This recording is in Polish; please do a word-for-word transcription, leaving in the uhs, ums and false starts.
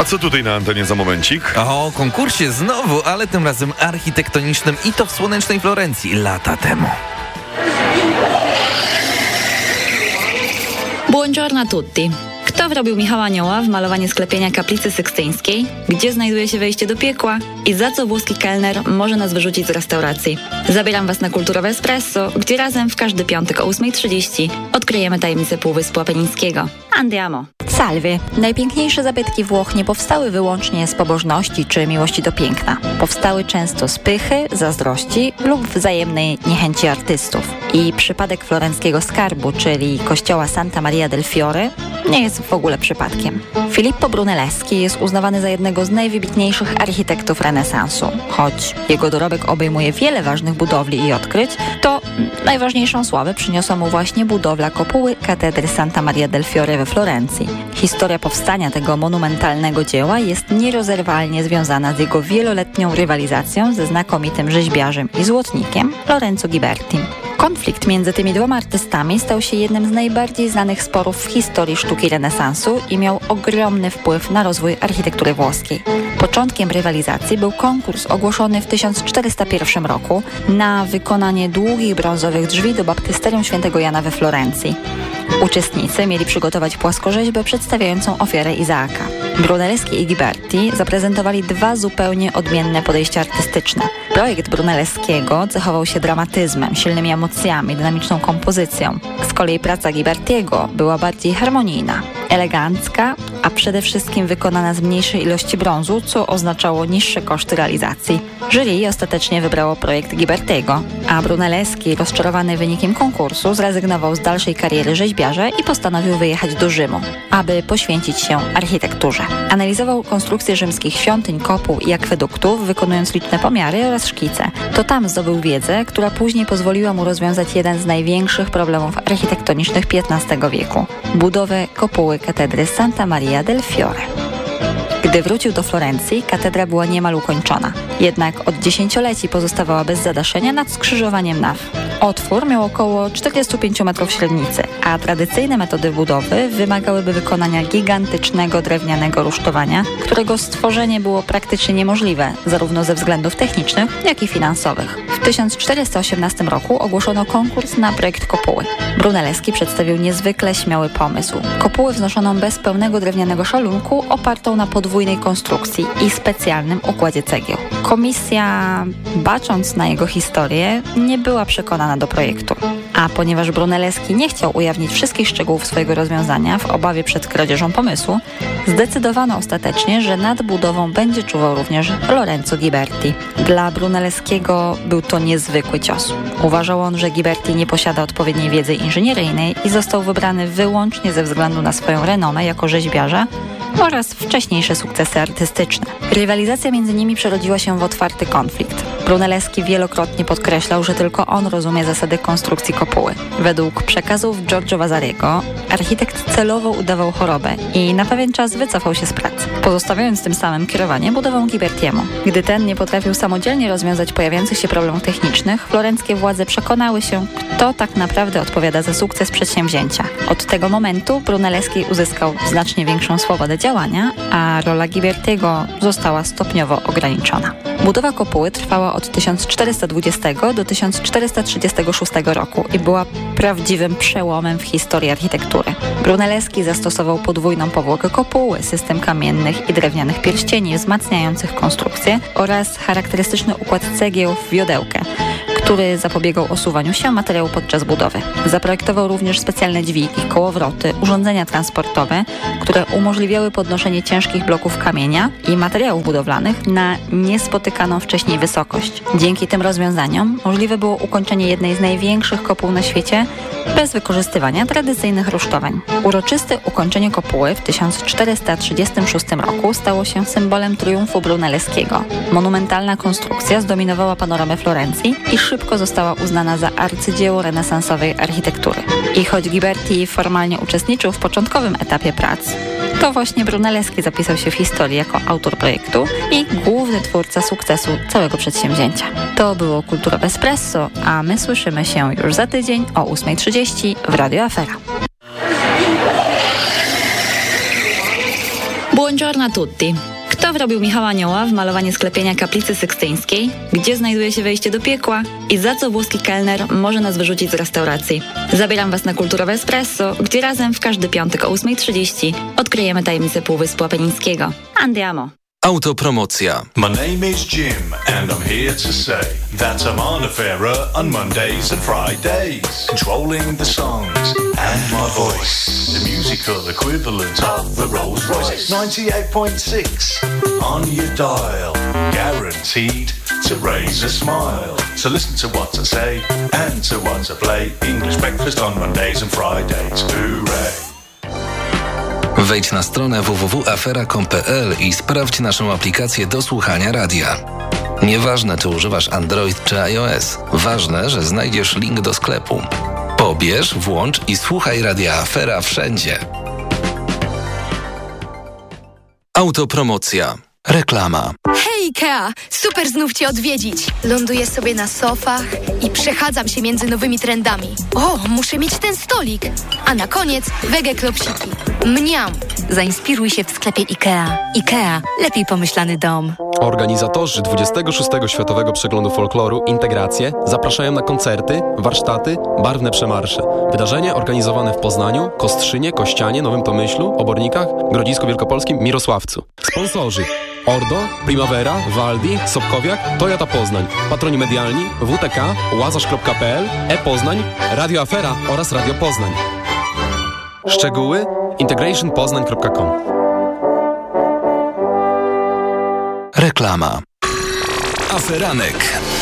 co tutaj na antenie za momencik? O konkursie znowu, ale tym razem architektonicznym i to w słonecznej Florencji lata temu. Buongiorno a tutti. Kto wrobił Michała Anioła w malowanie sklepienia kaplicy sykstyńskiej? Gdzie znajduje się wejście do piekła? I za co włoski kelner może nas wyrzucić z restauracji? Zabieram Was na Kulturowe Espresso, gdzie razem w każdy piątek o ósma trzydzieści odkryjemy tajemnicę Półwyspu Apenińskiego. Andiamo! Salve. Najpiękniejsze zabytki Włoch nie powstały wyłącznie z pobożności czy miłości do piękna. Powstały często z pychy, zazdrości lub wzajemnej niechęci artystów. I przypadek florenckiego skarbu, czyli kościoła Santa Maria del Fiore, nie jest w ogóle przypadkiem. Filippo Brunelleschi jest uznawany za jednego z najwybitniejszych architektów renesansu. Choć jego dorobek obejmuje wiele ważnych budowli i odkryć, to najważniejszą sławę przyniosła mu właśnie budowla kopuły katedry Santa Maria del Fiore we Florencji. Historia powstania tego monumentalnego dzieła jest nierozerwalnie związana z jego wieloletnią rywalizacją ze znakomitym rzeźbiarzem i złotnikiem Lorenzo Ghibertim. Konflikt między tymi dwoma artystami stał się jednym z najbardziej znanych sporów w historii sztuki renesansu i miał ogromny wpływ na rozwój architektury włoskiej. Początkiem rywalizacji był konkurs ogłoszony w tysiąc czterysta pierwszym roku na wykonanie długich brązowych drzwi do baptysterium świętego Jana we Florencji. Uczestnicy mieli przygotować płaskorzeźbę przedstawiającą ofiarę Izaaka. Brunelleschi i Ghiberti zaprezentowali dwa zupełnie odmienne podejścia artystyczne. Projekt Brunelleschiego cechował się dramatyzmem, silnymi emocjami, dynamiczną kompozycją. Z kolei praca Ghibertiego była bardziej harmonijna, elegancka, a przede wszystkim wykonana z mniejszej ilości brązu, co oznaczało niższe koszty realizacji. Jury ostatecznie wybrało projekt Ghibertiego, a Brunelleschi, rozczarowany wynikiem konkursu, zrezygnował z dalszej kariery rzeźbiarza i postanowił wyjechać do Rzymu, aby poświęcić się architekturze. Analizował konstrukcję rzymskich świątyń, kopuł i akweduktów, wykonując liczne pomiary oraz szkice. To tam zdobył wiedzę, która później pozwoliła mu rozwiązać jeden z największych problemów architektonicznych piętnastego wieku – budowę kopuły katedry Santa Maria del Fiore. Gdy wrócił do Florencji, katedra była niemal ukończona. Jednak od dziesięcioleci pozostawała bez zadaszenia nad skrzyżowaniem naw. Otwór miał około czterdzieści pięć metrów średnicy, a tradycyjne metody budowy wymagałyby wykonania gigantycznego drewnianego rusztowania, którego stworzenie było praktycznie niemożliwe, zarówno ze względów technicznych, jak i finansowych. W tysiąc czterysta osiemnastym roku ogłoszono konkurs na projekt kopuły. Brunelleschi przedstawił niezwykle śmiały pomysł. Kopułę wznoszoną bez pełnego drewnianego szalunku, opartą na podwójnej konstrukcji i specjalnym układzie cegieł. Komisja, bacząc na jego historię, nie była przekonana do projektu. A ponieważ Brunelleschi nie chciał ujawnić wszystkich szczegółów swojego rozwiązania w obawie przed kradzieżą pomysłu, zdecydowano ostatecznie, że nad budową będzie czuwał również Lorenzo Ghiberti. Dla Brunelleschiego był to niezwykły cios. Uważał on, że Ghiberti nie posiada odpowiedniej wiedzy inżynieryjnej i został wybrany wyłącznie ze względu na swoją renomę jako rzeźbiarza oraz wcześniejsze sukcesy artystyczne. Rywalizacja między nimi przerodziła się w otwarty konflikt. Brunelleschi wielokrotnie podkreślał, że tylko on rozumie zasady konstrukcji kopuły. Według przekazów Giorgio Vasariego, architekt celowo udawał chorobę i na pewien czas wycofał się z pracy, pozostawiając tym samym kierowanie budową Ghibertiemu. Gdy ten nie potrafił samodzielnie rozwiązać pojawiających się problemów technicznych, florenckie władze przekonały się, kto tak naprawdę odpowiada za sukces przedsięwzięcia. Od tego momentu Brunelleschi uzyskał znacznie większą swobodę działania, a rola Ghibertiego została stopniowo ograniczona. Budowa kopuły trwała od tysiąc czterysta dwudziestego do tysiąc czterysta trzydziestego szóstego roku i była prawdziwym przełomem w historii architektury. Brunelleschi zastosował podwójną powłokę kopuły, system kamiennych i drewnianych pierścieni wzmacniających konstrukcję oraz charakterystyczny układ cegieł w wiodełkę, który zapobiegał osuwaniu się materiału podczas budowy. Zaprojektował również specjalne dźwigi, kołowroty, urządzenia transportowe, które umożliwiały podnoszenie ciężkich bloków kamienia i materiałów budowlanych na niespotykaną wcześniej wysokość. Dzięki tym rozwiązaniom możliwe było ukończenie jednej z największych kopuł na świecie bez wykorzystywania tradycyjnych rusztowań. Uroczyste ukończenie kopuły w tysiąc czterysta trzydziestym szóstym roku stało się symbolem triumfu Brunelleschiego. Monumentalna konstrukcja zdominowała panoramę Florencji i szybko została uznana za arcydzieło renesansowej architektury. I choć Ghiberti formalnie uczestniczył w początkowym etapie prac, to właśnie Brunelleschi zapisał się w historii jako autor projektu i główny twórca sukcesu całego przedsięwzięcia. To było Kulturowe Espresso, a my słyszymy się już za tydzień o ósma trzydzieści w Radio Afera. Buongiorno a tutti. Kto wrobił Michała Anioła w malowanie sklepienia kaplicy sykstyńskiej? Gdzie znajduje się wejście do piekła? I za co włoski kelner może nas wyrzucić z restauracji? Zabieram Was na Kulturowe Espresso, gdzie razem w każdy piątek o ósma trzydzieści odkryjemy tajemnicę Półwyspu Apenińskiego. Andiamo! Autopromocja. My name is Jim and I'm here to say that I'm on a fairer on Mondays and Fridays, controlling the songs and my voice, the musical equivalent of the Rolls Royce. ninety-eight point six on your dial, guaranteed to raise a smile. So listen to what I say and to what I play. English breakfast on Mondays and Fridays. Hooray! Wejdź na stronę w w w kropka afera kropka com kropka p l i sprawdź naszą aplikację do słuchania radia. Nieważne, czy używasz Android czy iOS, ważne, że znajdziesz link do sklepu. Pobierz, włącz i słuchaj Radia Afera wszędzie. Autopromocja. Reklama. Hej Ikea! Super znów Cię odwiedzić. Ląduję sobie na sofach i przechadzam się między nowymi trendami. O, muszę mieć ten stolik. A na koniec wege klopsiki. Mniam! Zainspiruj się w sklepie Ikea. Ikea. Lepiej pomyślany dom. Organizatorzy dwudziestego szóstego Światowego Przeglądu Folkloru Integracje zapraszają na koncerty, warsztaty, barwne przemarsze. Wydarzenie organizowane w Poznaniu, Kostrzynie, Kościanie, Nowym Tomyślu, Obornikach, Grodzisku Wielkopolskim, Mirosławcu. Sponsorzy: Ordo, Primavera, Waldi, Sobkowiak, Toyota Poznań. Patroni medialni: W T K, łazarz kropka p l, e-Poznań, Radio Afera oraz Radio Poznań. Szczegóły: integration poznań kropka com. Reklama. Aferanek.